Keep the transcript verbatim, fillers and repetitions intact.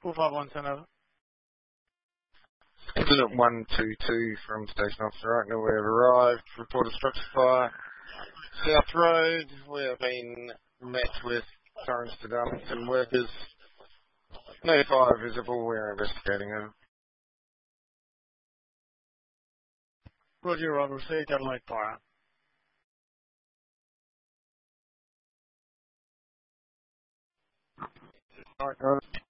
four five one ten over. Incident one two two from Station Officer Oakner. We have arrived. Report a structure fire. South Road. We have been met with Torrenston Darlington workers. No fire visible. We are investigating them. Roger, I've received Adelaide Fire. Alright, got it.